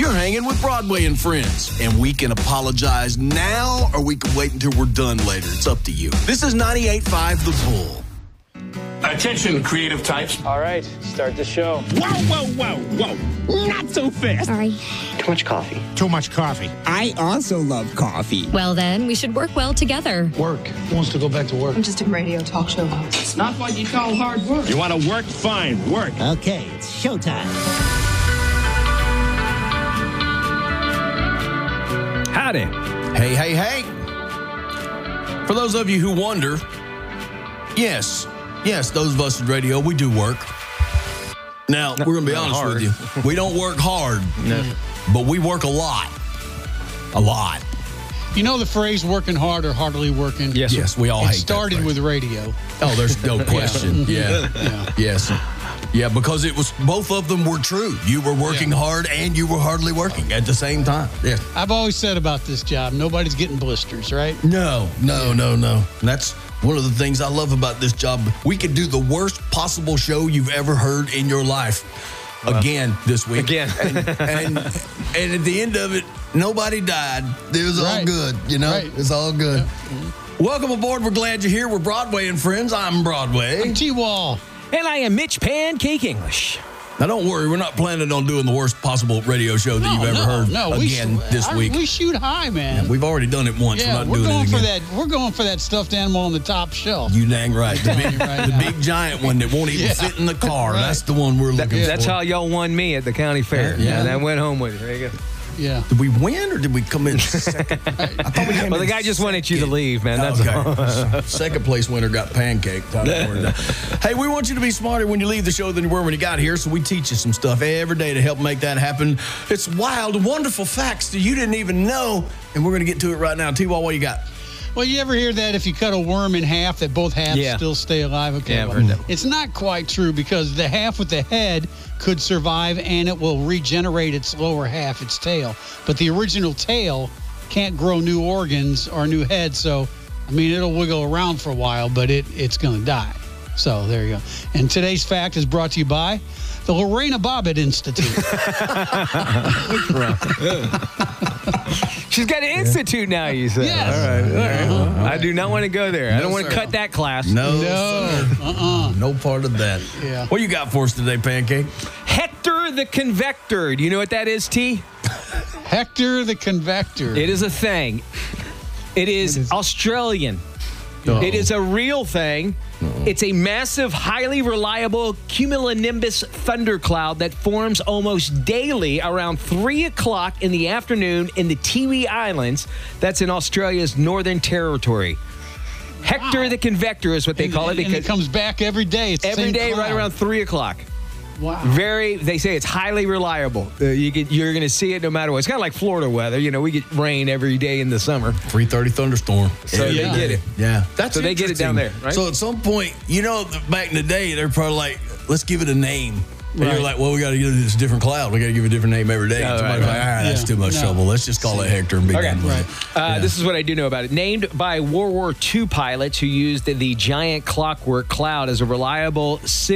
You're hanging with Broadway and Friends, and we can apologize now or we can wait until we're done later. It's up to you. This is 98.5 The Bull. Attention, creative types. All right, start the show. Whoa. Not so fast. Sorry. Too much coffee. Too much coffee. I also love coffee. Well, then, we should work well together. Work. Who wants to go back to work? I'm just a radio talk show host. It's not what you call hard work. You want to work? Fine, work. Okay, it's showtime. Howdy. Hey. For those of you who wonder, yes, those of us at radio, we do work. Now, we're going to be honest with you. We don't work hard, but we work a lot. A lot. You know the phrase working hard or hardly working? Yes, we all hate that started phrase. with radio. Oh, there's no question. Yeah. Yes. Yeah, because it was, both of them were true. You were working hard and you were hardly working at the same time. Yeah. I've always said about this job, nobody's getting blisters, right? No. And that's one of the things I love about this job. We could do the worst possible show you've ever heard in your life again this week. Again. and at the end of it, nobody died. It was all good, you know? Right. It's all good. Yeah. Welcome aboard. We're glad you're here. We're Broadway and Friends. I'm Broadway. I'm T-Wall. And I am Mitch Pancake English. Now, don't worry. We're not planning on doing the worst possible radio show that you've ever heard again this week. We shoot high, man. Yeah, we've already done it once. Yeah, we're not doing it again. We're going for that stuffed animal on the top shelf. You dang right. The big giant one that won't even fit in the car. Right. That's the one we're looking for. That's how y'all won me at the county fair. Yeah. And I went home with it. There you go. Yeah. Did we win or did we come in second? I thought we came Well, the in guy just wanted second. you to leave, man. That's all. Second place winner got pancake. Hey, we want you to be smarter when you leave the show than you were when you got here, so we teach you some stuff every day to help make that happen. It's wild, wonderful facts that you didn't even know, and we're going to get to it right now. T-Wall, what you got? Well, you ever hear that if you cut a worm in half, that both halves still stay alive? Okay, yeah, I've heard that. It's not quite true because the half with the head could survive and it will regenerate its lower half, its tail. But the original tail can't grow new organs or new head, so, I mean, it'll wiggle around for a while, but it's going to die. So there you go. And today's fact is brought to you by the Lorena Bobbitt Institute. She's got an institute now, you say. Yes. All right. Well, I do not want to go there. I don't want to cut that class. No. No part of that. Yeah. What you got for us today, Pancake? Hector the Convector. Do you know what that is, T? Hector the Convector. It is a thing. It is Australian. It is a real thing. It's a massive, highly reliable cumulonimbus thundercloud that forms almost daily around 3 o'clock in the afternoon in the Tiwi Islands. That's in Australia's Northern Territory. Hector the Convector is what they call it. And it comes back every day. It's Every day right around 3 o'clock. Wow. They say it's highly reliable. You're going to see it no matter what. It's kind of like Florida weather. You know, we get rain every day in the summer. 3:30 thunderstorm. So they get it. Yeah. So they get it down there, right? So at some point, you know, back in the day, they're probably like, let's give it a name. And you're like, well, we got to give this different cloud. We got to give it a different name every day. Oh, Somebody's like, that's too much trouble. Let's just call it Hector and be done with it. This is what I do know about it. Named by World War II pilots who used the giant clockwork cloud as a reliable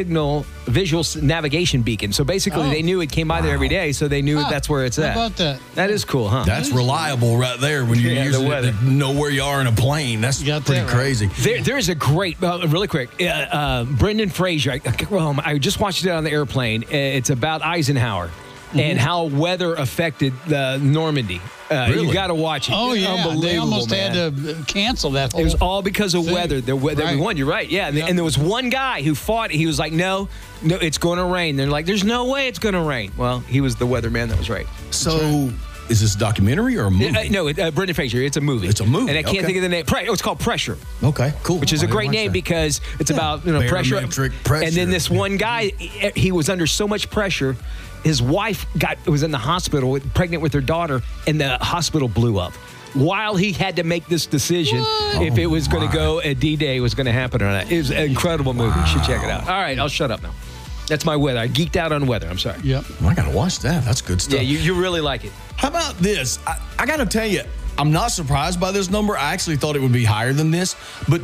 visual navigation beacon. So basically, they knew it came by there every day, so they knew that's where it's at. How about that? That is cool, huh? That's reliable right there when you're using it to know where you are in a plane. That's pretty crazy. There's a great, really quick, Brendan Fraser. I just watched it on the airplane. It's about Eisenhower and how weather affected Normandy. Really? You got to watch it. Oh, It's yeah. unbelievable, They almost man. had to cancel that whole It was all because of thing. weather. That we won. You're right. Yeah. And there was one guy who fought. He was like, no, it's going to rain. They're like, there's no way it's going to rain. Well, he was the weatherman that was right. So is this a documentary or a movie? No, Brendan Fraser. It's a movie. It's a movie. And I can't think of the name. It's called Pressure. Okay, cool. Which is a great name because it's about pressure. And then this one guy, he was under so much pressure. His wife was in the hospital, pregnant with her daughter, and the hospital blew up. While he had to make this decision if it was going to go, a D-Day was going to happen or not. It was an incredible movie. You should check it out. All right, I'll shut up now. That's my weather. I geeked out on weather. I'm sorry. Yep. I got to watch that. That's good stuff. Yeah, you really like it. How about this? I got to tell you, I'm not surprised by this number. I actually thought it would be higher than this. But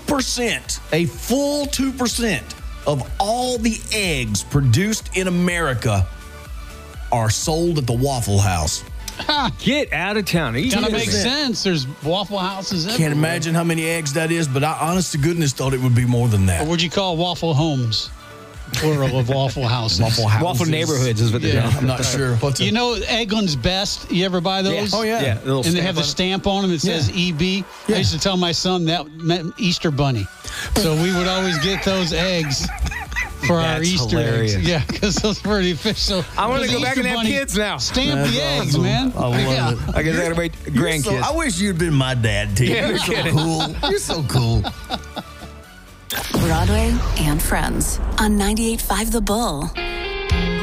2%, a full 2% of all the eggs produced in America are sold at the Waffle House. Get out of town. Kind of makes sense. There's Waffle Houses everywhere. Can't imagine how many eggs that is, but I honest to goodness thought it would be more than that. Or would you call Waffle Homes? Plural of Waffle Houses. Waffle neighborhoods is what they're doing. I'm not sure. You know Eggland's Best? You ever buy those? Yeah. Oh, yeah. And they have the stamp on them that says EB. I used to tell my son that meant Easter Bunny. So we would always get those eggs for our Easter eggs. Yeah, because those were the official. I want to go back and have kids now. Stamp the eggs, man. I love it. I guess I got to wait grandkids. I wish you'd been my dad, T. Yeah, You're so cool. You're so cool. Broadway and Friends on 98.5 The Bull.